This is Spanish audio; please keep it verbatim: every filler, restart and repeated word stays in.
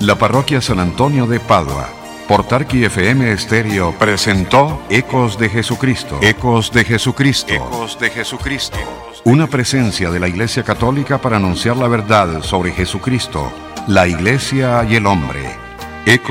La Parroquia San Antonio de Padua, por Tarqui F M Estéreo, presentó Ecos de Jesucristo. Ecos de Jesucristo. Ecos de Jesucristo. Una presencia de la Iglesia Católica para anunciar la verdad sobre Jesucristo, la Iglesia y el hombre. Ecos